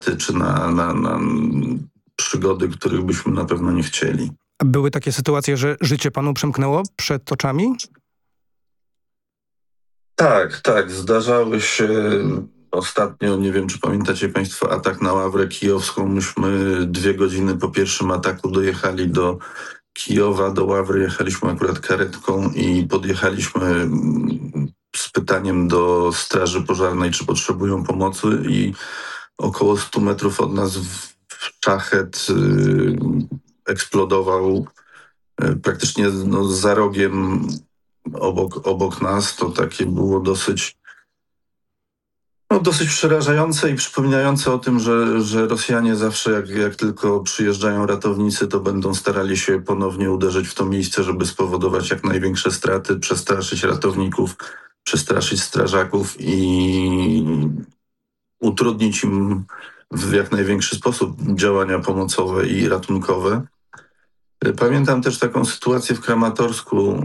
czy na przygody, których byśmy na pewno nie chcieli. Były takie sytuacje, że życie panu przemknęło przed oczami? Tak, zdarzały się ostatnio, nie wiem czy pamiętacie państwo, atak na Ławrę Kijowską. Myśmy 2 godziny po pierwszym ataku dojechali do Kijowa, do Ławry, jechaliśmy akurat karetką i podjechaliśmy z pytaniem do Straży Pożarnej, czy potrzebują pomocy i około 100 metrów od nas szachet eksplodował praktycznie za rogiem obok nas. To takie było dosyć przerażające i przypominające o tym, że Rosjanie zawsze jak tylko przyjeżdżają ratownicy, to będą starali się ponownie uderzyć w to miejsce, żeby spowodować jak największe straty, przestraszyć ratowników, przestraszyć strażaków i utrudnić im w jak największy sposób działania pomocowe i ratunkowe. Pamiętam też taką sytuację w Kramatorsku.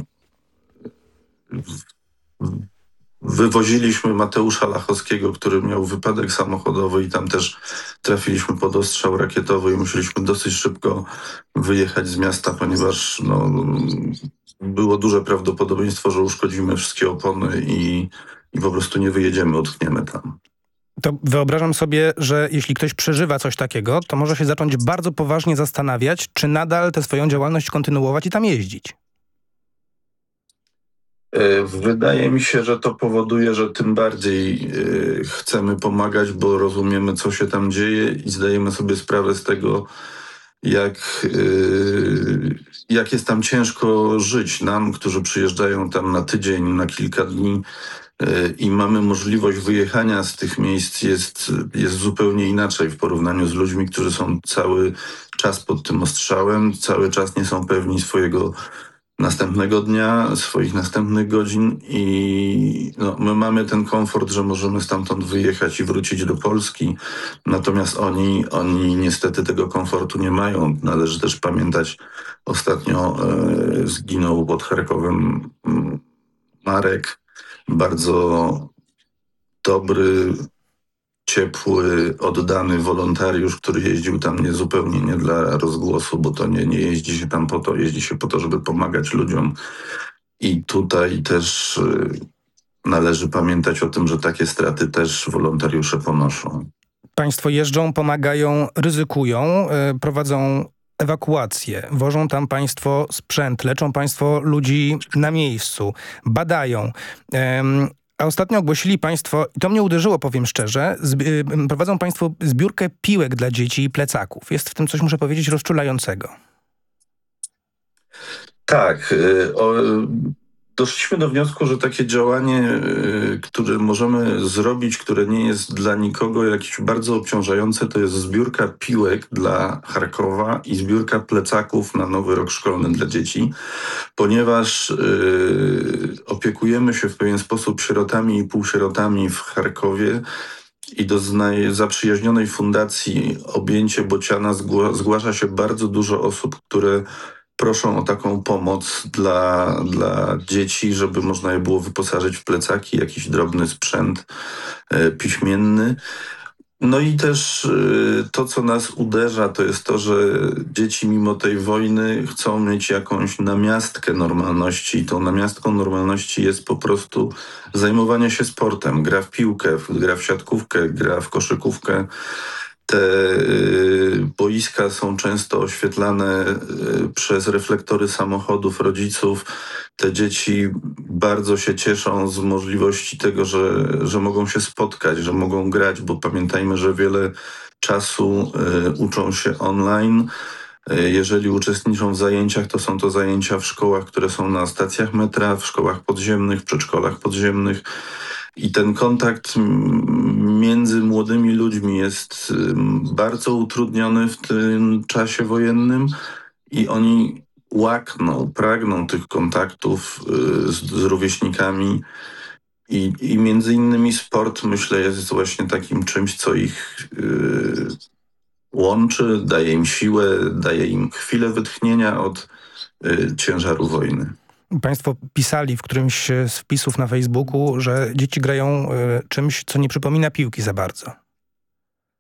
Wywoziliśmy Mateusza Lachowskiego, który miał wypadek samochodowy i tam też trafiliśmy pod ostrzał rakietowy i musieliśmy dosyć szybko wyjechać z miasta, ponieważ było duże prawdopodobieństwo, że uszkodzimy wszystkie opony i po prostu nie wyjedziemy, utkniemy tam. To wyobrażam sobie, że jeśli ktoś przeżywa coś takiego, to może się zacząć bardzo poważnie zastanawiać, czy nadal tę swoją działalność kontynuować i tam jeździć. Wydaje mi się, że to powoduje, że tym bardziej chcemy pomagać, bo rozumiemy, co się tam dzieje i zdajemy sobie sprawę z tego, jak jest tam ciężko żyć nam, którzy przyjeżdżają tam na tydzień, na kilka dni i mamy możliwość wyjechania z tych miejsc jest zupełnie inaczej w porównaniu z ludźmi, którzy są cały czas pod tym ostrzałem, cały czas nie są pewni swojego następnego dnia, swoich następnych godzin i my mamy ten komfort, że możemy stamtąd wyjechać i wrócić do Polski, natomiast oni niestety tego komfortu nie mają. Należy też pamiętać, ostatnio zginął pod Charkowem Marek, bardzo dobry, ciepły, oddany wolontariusz, który jeździł tam zupełnie nie dla rozgłosu, bo to nie jeździ się tam po to, jeździ się po to, żeby pomagać ludziom. I tutaj też należy pamiętać o tym, że takie straty też wolontariusze ponoszą. Państwo jeżdżą, pomagają, ryzykują, prowadzą ewakuację, wożą tam państwo sprzęt, leczą państwo ludzi na miejscu, badają. A ostatnio ogłosili państwo, i to mnie uderzyło, powiem szczerze, prowadzą państwo zbiórkę piłek dla dzieci i plecaków. Jest w tym coś, muszę powiedzieć, rozczulającego. Tak. Doszliśmy do wniosku, że takie działanie, które możemy zrobić, które nie jest dla nikogo jakieś bardzo obciążające, to jest zbiórka piłek dla Charkowa i zbiórka plecaków na nowy rok szkolny dla dzieci, ponieważ opiekujemy się w pewien sposób sierotami i półsierotami w Charkowie i do zaprzyjaźnionej fundacji Objęcie Bociana zgłasza się bardzo dużo osób, które proszą o taką pomoc dla dzieci, żeby można je było wyposażyć w plecaki, jakiś drobny sprzęt piśmienny. No i też to, co nas uderza, to jest to, że dzieci mimo tej wojny chcą mieć jakąś namiastkę normalności i tą namiastką normalności jest po prostu zajmowanie się sportem. Gra w piłkę, gra w siatkówkę, gra w koszykówkę. Te boiska są często oświetlane przez reflektory samochodów rodziców. Te dzieci bardzo się cieszą z możliwości tego, że mogą się spotkać, że mogą grać, bo pamiętajmy, że wiele czasu uczą się online. Jeżeli uczestniczą w zajęciach, to są to zajęcia w szkołach, które są na stacjach metra, w szkołach podziemnych, w przedszkolach podziemnych. I ten kontakt między młodymi ludźmi jest bardzo utrudniony w tym czasie wojennym i oni pragną tych kontaktów z rówieśnikami i między innymi sport, myślę, jest właśnie takim czymś, co ich łączy, daje im siłę, daje im chwilę wytchnienia od ciężaru wojny. Państwo pisali w którymś z wpisów na Facebooku, że dzieci grają czymś, co nie przypomina piłki za bardzo.